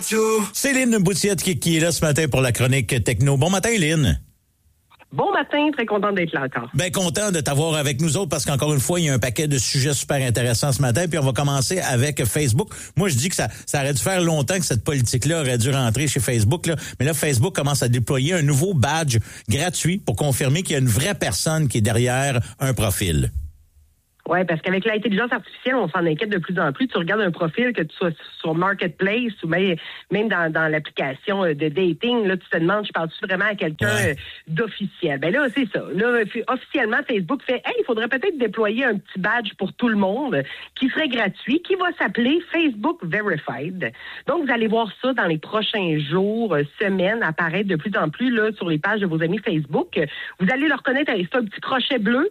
C'est Lynn Boutiette qui est là ce matin pour la chronique techno. Bon matin, Lynn. Bon matin, très content d'être là encore. Bien content de t'avoir avec nous autres parce qu'encore une fois, il y a un paquet de sujets super intéressants ce matin. Puis on va commencer avec Facebook. Moi, je dis que ça aurait dû faire longtemps que cette politique-là aurait dû rentrer chez Facebook. Là. Mais là, Facebook commence à déployer un nouveau badge gratuit pour confirmer qu'il y a une vraie personne qui est derrière un profil. Oui, parce qu'avec l'intelligence artificielle, on s'en inquiète de plus en plus. Tu regardes un profil, que tu sois sur Marketplace ou même dans l'application de dating, là, tu te demandes, je parle-tu vraiment à quelqu'un d'officiel? Ben là, c'est ça. Là, officiellement, Facebook fait, il faudrait peut-être déployer un petit badge pour tout le monde qui serait gratuit, qui va s'appeler Facebook Verified. Donc, vous allez voir ça dans les prochains jours, semaines, apparaître de plus en plus là sur les pages de vos amis Facebook. Vous allez le reconnaître avec un petit crochet bleu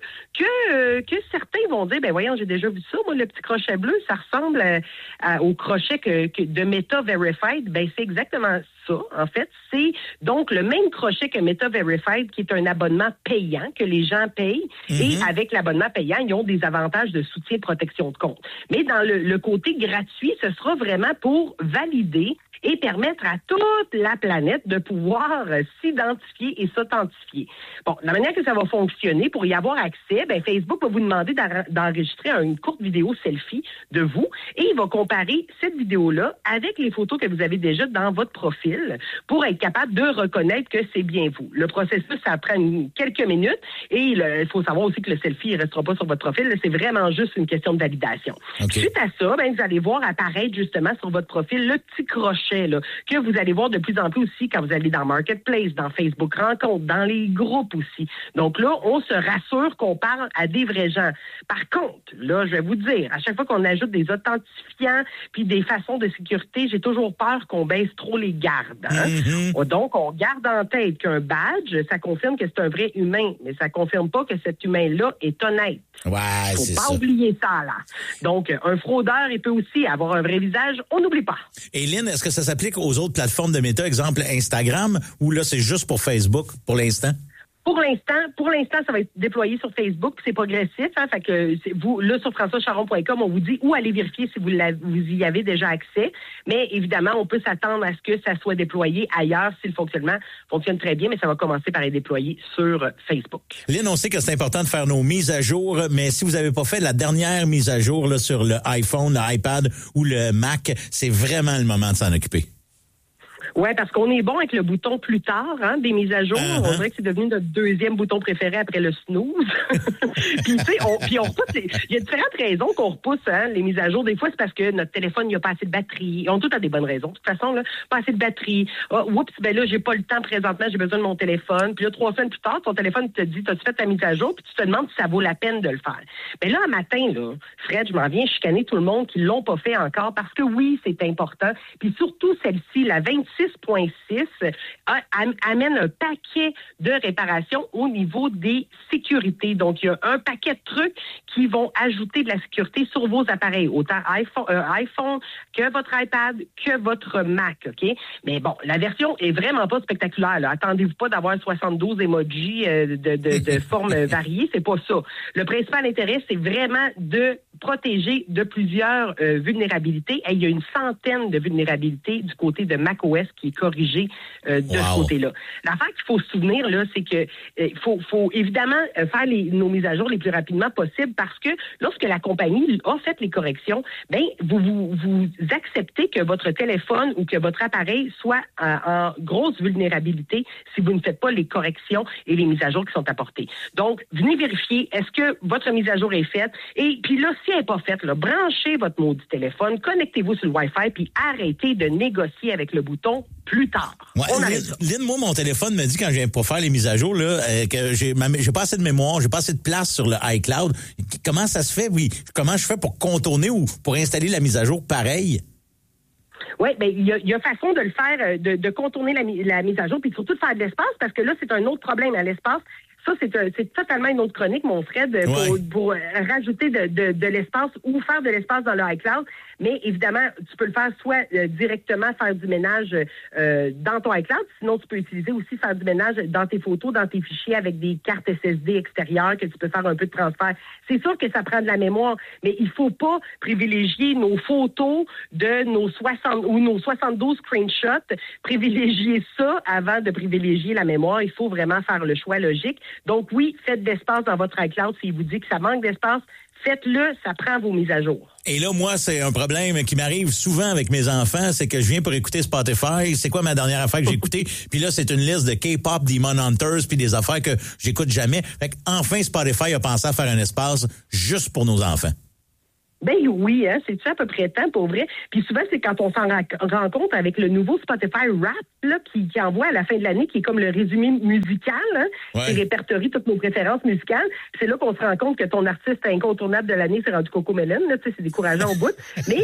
que certains vont dire, ben voyons, j'ai déjà vu ça, moi, le petit crochet bleu, ça ressemble au crochet de Meta Verified. Ben c'est exactement ça, en fait. C'est donc le même crochet que Meta Verified, qui est un abonnement payant, que les gens payent, et avec l'abonnement payant, ils ont des avantages de soutien et protection de compte. Mais dans le côté gratuit, ce sera vraiment pour valider et permettre à toute la planète de pouvoir s'identifier et s'authentifier. Bon, la manière que ça va fonctionner, pour y avoir accès, ben Facebook va vous demander d'enregistrer une courte vidéo selfie de vous et il va comparer cette vidéo-là avec les photos que vous avez déjà dans votre profil pour être capable de reconnaître que c'est bien vous. Le processus, ça prend quelques minutes et il faut savoir aussi que le selfie ne restera pas sur votre profil. Là, c'est vraiment juste une question de validation. Okay. Suite à ça, ben, vous allez voir apparaître justement sur votre profil le petit crochet là, que vous allez voir de plus en plus aussi quand vous allez dans Marketplace, dans Facebook Rencontres, dans les groupes aussi. Donc là, on se rassure qu'on parle à des vrais gens. Par contre, là, je vais vous dire, à chaque fois qu'on ajoute des authentifiants puis des façons de sécurité, j'ai toujours peur qu'on baisse trop les gardes. Hein? Donc, on garde en tête qu'un badge, ça confirme que c'est un vrai humain, mais ça confirme pas que cet humain-là est honnête. Ouais, c'est ça. Faut pas oublier ça, là. Donc, un fraudeur, il peut aussi avoir un vrai visage, on n'oublie pas. Et Lynn, est-ce que ça s'applique aux autres plateformes de Meta, exemple Instagram, ou là, c'est juste pour Facebook pour l'instant? Pour l'instant, ça va être déployé sur Facebook, puis c'est progressif. Hein, fait que vous, là, sur françoischaron.com, on vous dit où aller vérifier si vous y avez déjà accès. Mais évidemment, on peut s'attendre à ce que ça soit déployé ailleurs si le fonctionnement fonctionne très bien, mais ça va commencer par être déployé sur Facebook. Lynn, on sait que c'est important de faire nos mises à jour, mais si vous n'avez pas fait la dernière mise à jour là, sur le iPhone, l'iPad ou le Mac, c'est vraiment le moment de s'en occuper. Ouais, parce qu'on est bon avec le bouton plus tard, hein, des mises à jour. On dirait que c'est devenu notre deuxième bouton préféré après le snooze. Puis tu sais, on repousse. Il y a différentes raisons qu'on repousse les mises à jour. Des fois, c'est parce que notre téléphone il n'y a pas assez de batterie. On a tout à des bonnes raisons. De toute façon, là, pas assez de batterie. Oups, ben là, j'ai pas le temps présentement. J'ai besoin de mon téléphone. Puis là, 3 semaines plus tard, ton téléphone te dit, t'as-tu fait ta mise à jour? Puis tu te demandes si ça vaut la peine de le faire. Mais là, un matin, là, Fred, je m'en viens chicaner tout le monde qui l'ont pas fait encore parce que oui, c'est important. Puis surtout celle-ci, la 26.6 amène un paquet de réparations au niveau des sécurités. Donc, il y a un paquet de trucs qui vont ajouter de la sécurité sur vos appareils, autant iPhone que votre iPad, que votre Mac, OK? Mais bon, la version est vraiment pas spectaculaire. Là. Attendez-vous pas d'avoir 72 emojis de formes variées, c'est pas ça. Le principal intérêt, c'est vraiment de protéger de plusieurs vulnérabilités. Et il y a une centaine de vulnérabilités du côté de macOS qui est corrigé de ce côté-là. L'affaire qu'il faut se souvenir, là, c'est que faut évidemment faire nos mises à jour les plus rapidement possible parce que lorsque la compagnie a fait les corrections, ben vous acceptez que votre téléphone ou que votre appareil soit en grosse vulnérabilité si vous ne faites pas les corrections et les mises à jour qui sont apportées. Donc, venez vérifier, est-ce que votre mise à jour est faite? Et puis là, si elle n'est pas faite, là, branchez votre maudit téléphone, connectez-vous sur le Wi-Fi, puis arrêtez de négocier avec le bouton plus tard. Ouais, Lynn, moi, mon téléphone me dit quand je viens pour faire les mises à jour là, que j'ai pas assez de mémoire, j'ai pas assez de place sur le iCloud. Comment ça se fait? Oui, comment je fais pour contourner ou pour installer la mise à jour pareil? Oui, bien, il y a façon de le faire, de contourner la mise à jour, puis surtout de faire de l'espace, parce que là, c'est un autre problème à l'espace. Ça, c'est totalement une autre chronique, mon Fred, pour rajouter de l'espace ou faire de l'espace dans le iCloud. Mais évidemment, tu peux le faire soit directement faire du ménage dans ton iCloud, sinon tu peux utiliser aussi faire du ménage dans tes photos, dans tes fichiers avec des cartes SSD extérieures que tu peux faire un peu de transfert. C'est sûr que ça prend de la mémoire, mais il faut pas privilégier nos photos de nos 60 ou nos 72 screenshots, privilégier ça avant de privilégier la mémoire. Il faut vraiment faire le choix logique. Donc oui, faites de l'espace dans votre iCloud. S'il vous dit que ça manque d'espace, faites-le, ça prend vos mises à jour. Et là, moi, c'est un problème qui m'arrive souvent avec mes enfants, c'est que je viens pour écouter Spotify. C'est quoi ma dernière affaire que j'ai écoutée? Puis là, c'est une liste de K-pop, Demon Hunters, puis des affaires que j'écoute jamais. Fait qu'enfin, Spotify a pensé à faire un espace juste pour nos enfants. Ben oui, hein, c'est ça à peu près temps pour vrai. Puis souvent, c'est quand on s'en rend compte avec le nouveau Spotify Rap là, qui envoie à la fin de l'année, qui est comme le résumé musical, hein, qui répertorie toutes nos préférences musicales. Puis c'est là qu'on se rend compte que ton artiste incontournable de l'année, c'est rendu Coco Melon. Là, tu sais, c'est décourageant au bout. Mais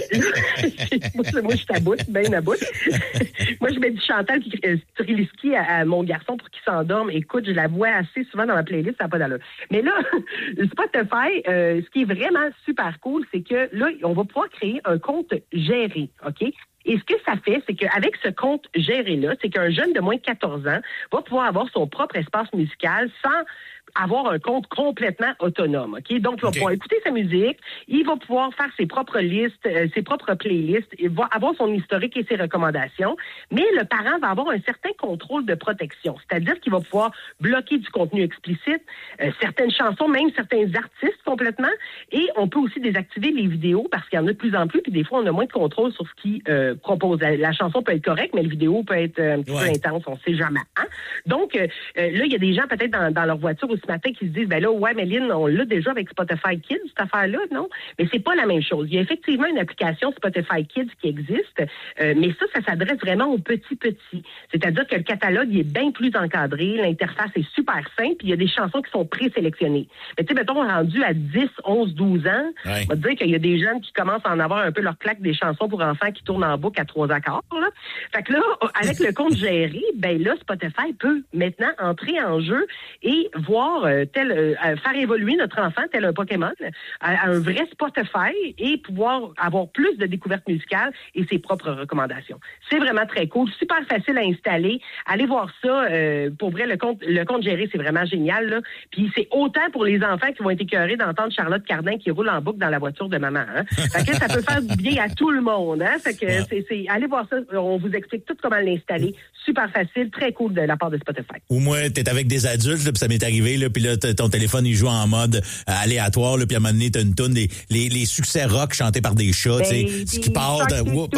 là, moi, je suis à bout, ben à bout. Moi, je mets du Chantal Streliski à mon garçon pour qu'il s'endorme. Écoute, je la vois assez souvent dans ma playlist, ça n'a pas d'allure. Mais là, Spotify, ce qui est vraiment super cool, c'est que là, on va pouvoir créer un compte géré, OK? Et ce que ça fait, c'est qu'avec ce compte géré-là, c'est qu'un jeune de moins de 14 ans va pouvoir avoir son propre espace musical sans avoir un compte complètement autonome, OK? Donc, il va pouvoir écouter sa musique, il va pouvoir faire ses propres listes, ses propres playlists, il va avoir son historique et ses recommandations, mais le parent va avoir un certain contrôle de protection, c'est-à-dire qu'il va pouvoir bloquer du contenu explicite, certaines chansons, même certains artistes complètement, et on peut aussi désactiver les vidéos parce qu'il y en a de plus en plus, puis des fois, on a moins de contrôle sur ce qui propose. La chanson peut être correcte, mais la vidéo peut être un petit peu intense, on sait jamais. Hein? Donc, là, il y a des gens peut-être dans leur voiture ce matin qui se disent, ben là, ouais, mais Lynn, on l'a déjà avec Spotify Kids, cette affaire-là, non? Mais c'est pas la même chose. Il y a effectivement une application Spotify Kids qui existe, mais ça s'adresse vraiment aux petits. C'est-à-dire que le catalogue, il est bien plus encadré, l'interface est super simple, puis il y a des chansons qui sont présélectionnées. Mais tu sais, mettons, rendu à 10, 11, 12 ans, on va te dire qu'il y a des jeunes qui commencent à en avoir un peu leur claque des chansons pour enfants qui tournent en boucle à 3 accords, là. Fait que là, avec le compte géré, ben là, Spotify peut maintenant entrer en jeu et voir faire évoluer notre enfant tel un Pokémon à un vrai Spotify et pouvoir avoir plus de découvertes musicales et ses propres recommandations. C'est vraiment très cool, super facile à installer. Allez voir ça. Pour vrai, le compte géré, c'est vraiment génial, là. Puis c'est autant pour les enfants qui vont être écœurés d'entendre Charlotte Cardin qui roule en boucle dans la voiture de maman. Hein? Fait que ça peut faire du bien à tout le monde. Hein? Fait que allez voir ça. On vous explique tout comment l'installer. Super facile, très cool de la part de Spotify. Ou moi, t'es avec des adultes, là, puis ça m'est arrivé, là, puis là, ton téléphone, il joue en mode aléatoire, là, puis à un moment donné, t'as une toune, les succès rock chantés par des chats, tu sais, ce qui part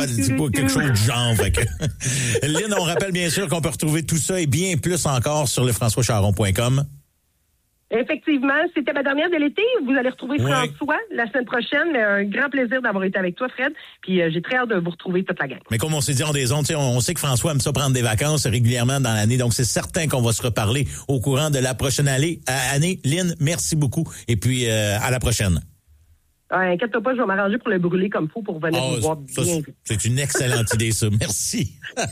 de quelque chose du genre. Fait que... Lynn, on rappelle bien sûr qu'on peut retrouver tout ça et bien plus encore sur lefrançoischaron.com. Effectivement, c'était ma dernière de l'été. Vous allez retrouver François la semaine prochaine. Mais un grand plaisir d'avoir été avec toi, Fred. Puis j'ai très hâte de vous retrouver toute la gang. Mais comme on s'est dit en des ondes, on sait que François aime ça prendre des vacances régulièrement dans l'année. Donc c'est certain qu'on va se reparler au courant de la prochaine année. Lynn, merci beaucoup. Et puis à la prochaine. Inquiète-toi pas, je vais m'arranger pour le brûler comme faut pour venir vous voir bien. C'est une excellente idée, ça. Merci.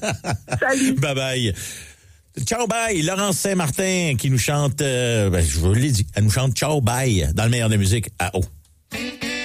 Salut. Bye bye. Ciao bye, Laurence Saint-Martin qui nous chante, je vous l'ai dit, elle nous chante Ciao bye dans le meilleur de la musique à eau.